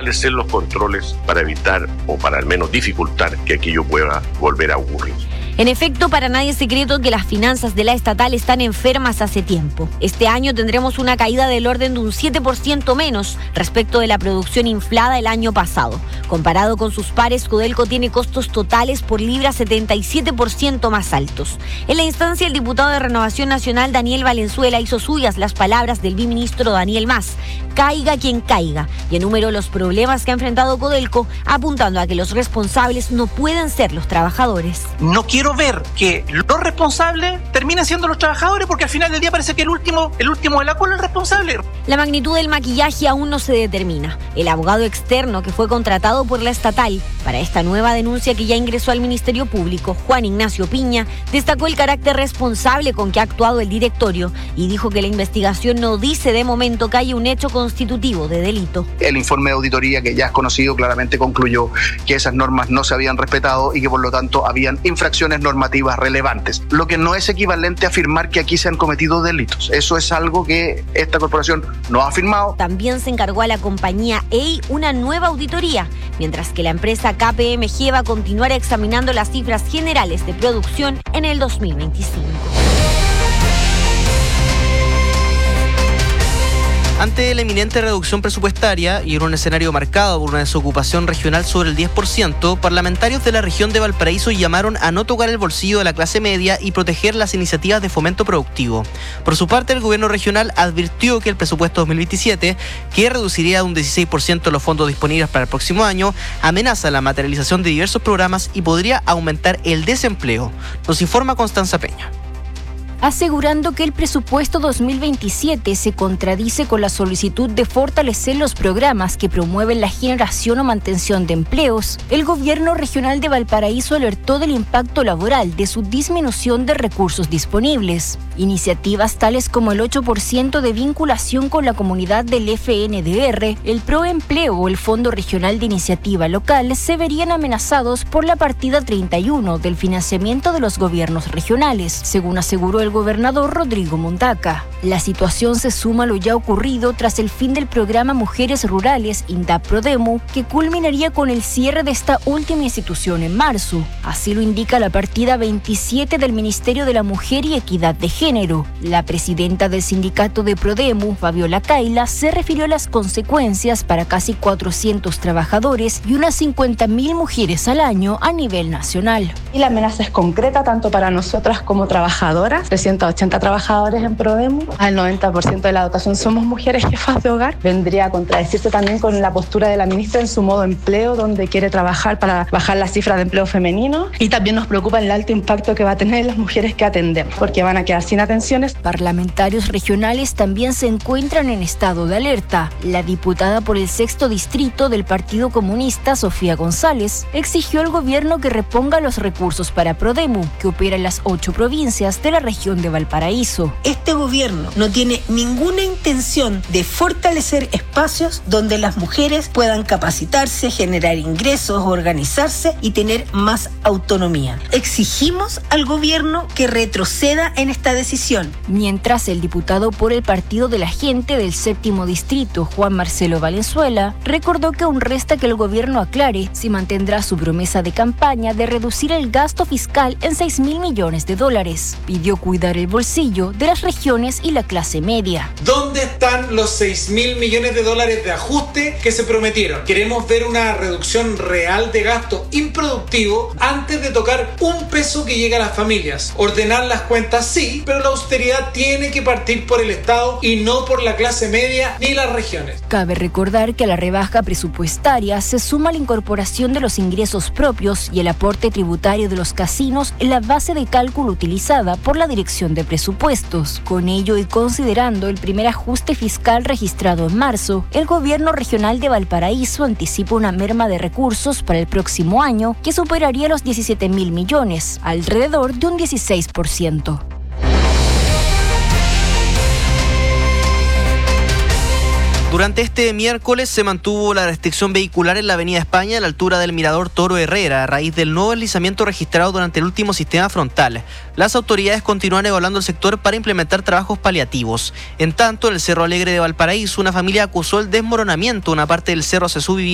fortalecer los controles para evitar o para al menos dificultar que aquello pueda volver a ocurrir. En efecto, para nadie es secreto que las finanzas de la estatal están enfermas hace tiempo. Este año tendremos una caída del orden de un 7% menos respecto de la producción inflada el año pasado. Comparado con sus pares, Codelco tiene costos totales por libra 77% más altos. En la instancia, el diputado de Renovación Nacional, Daniel Valenzuela, hizo suyas las palabras del biministro Daniel Mas. Caiga quien caiga, y enumeró los problemas que ha enfrentado Codelco, apuntando a que los responsables no pueden ser los trabajadores. No quiero ver que los responsables terminen siendo los trabajadores, porque al final del día parece que el último de la cola es el responsable. La magnitud del maquillaje aún no se determina. El abogado externo que fue contratado por la estatal para esta nueva denuncia que ya ingresó al Ministerio Público, Juan Ignacio Piña, destacó el carácter responsable con que ha actuado el directorio y dijo que la investigación no dice de momento que haya un hecho constitutivo de delito. El informe de auditoría que ya es conocido claramente concluyó que esas normas no se habían respetado y que por lo tanto habían infracciones normativas relevantes, lo que no es equivalente a afirmar que aquí se han cometido delitos. Eso es algo que esta corporación no ha afirmado. También se encargó a la compañía EI una nueva auditoría, mientras que la empresa KPMG va a continuar examinando las cifras generales de producción en el 2025. Ante la inminente reducción presupuestaria y en un escenario marcado por una desocupación regional sobre el 10%, parlamentarios de la región de Valparaíso llamaron a no tocar el bolsillo de la clase media y proteger las iniciativas de fomento productivo. Por su parte, el gobierno regional advirtió que el presupuesto 2027, que reduciría un 16% los fondos disponibles para el próximo año, amenaza la materialización de diversos programas y podría aumentar el desempleo. Nos informa Constanza Peña. Asegurando que el presupuesto 2027 se contradice con la solicitud de fortalecer los programas que promueven la generación o mantención de empleos, el gobierno regional de Valparaíso alertó del impacto laboral de su disminución de recursos disponibles. Iniciativas tales como el 8% de vinculación con la comunidad del FNDR, el Proempleo o el Fondo Regional de Iniciativa Local se verían amenazados por la partida 31 del financiamiento de los gobiernos regionales, según aseguró el gobernador Rodrigo Mundaca. La situación se suma a lo ya ocurrido tras el fin del programa Mujeres Rurales INDAP-PRODEMU, que culminaría con el cierre de esta última institución en marzo. Así lo indica la partida 27 del Ministerio de la Mujer y Equidad de Género. La presidenta del sindicato de PRODEMU, Fabiola Kaila, se refirió a las consecuencias para casi 400 trabajadores y unas 50.000 mujeres al año a nivel nacional. Y la amenaza es concreta tanto para nosotras como trabajadoras. 380 trabajadores en PRODEMU, al 90% de la dotación somos mujeres jefas de hogar. Vendría a contradecirse también con la postura de la ministra en su modo empleo, donde quiere trabajar para bajar la cifra de empleo femenino, y también nos preocupa el alto impacto que va a tener en las mujeres que atendemos, porque van a quedar sin atenciones. Parlamentarios regionales también se encuentran en estado de alerta. La diputada por el 6º distrito del Partido Comunista, Sofía González, exigió al gobierno que reponga los recursos para PRODEMU, que opera en las 8 provincias de la región de Valparaíso. Este gobierno no tiene ninguna intención de fortalecer espacios donde las mujeres puedan capacitarse, generar ingresos, organizarse y tener más autonomía. Exigimos al gobierno que retroceda en esta decisión. Mientras, el diputado por el Partido de la Gente del 7º distrito, Juan Marcelo Valenzuela, recordó que aún resta que el gobierno aclare si mantendrá su promesa de campaña de reducir el gasto fiscal en $6.000 millones. Pidió cuidar el bolsillo de las regiones y la clase media. ¿Dónde están los $6.000 millones de ajuste que se prometieron? Queremos ver una reducción real de gasto improductivo antes de tocar un peso que llegue a las familias. Ordenar las cuentas sí, pero la austeridad tiene que partir por el Estado y no por la clase media ni las regiones. Cabe recordar que a la rebaja presupuestaria se suma la incorporación de los ingresos propios y el aporte tributario de los casinos en la base de cálculo utilizada por la Dirección de Presupuestos. Con ello y considerando el primer ajuste fiscal registrado en marzo, el gobierno regional de Valparaíso anticipa una merma de recursos para el próximo año que superaría los $17.000 millones, alrededor de un 16%. Durante este miércoles se mantuvo la restricción vehicular en la Avenida España a la altura del Mirador Toro Herrera a raíz del nuevo deslizamiento registrado durante el último sistema frontal. Las autoridades continúan evaluando el sector para implementar trabajos paliativos. En tanto, en el Cerro Alegre de Valparaíso, una familia acusó el desmoronamiento de una parte del cerro hacia su vivienda